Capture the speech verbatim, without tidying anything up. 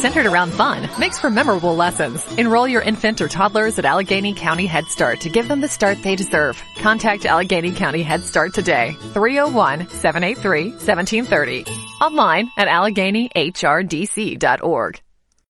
centered around fun makes for memorable lessons. Enroll your infant or toddlers at Allegheny County Head Start to give them the start they deserve. Contact Allegheny County Head Start today, three oh one, seven eight three, one seven three oh. Online at Allegheny H R D C dot org.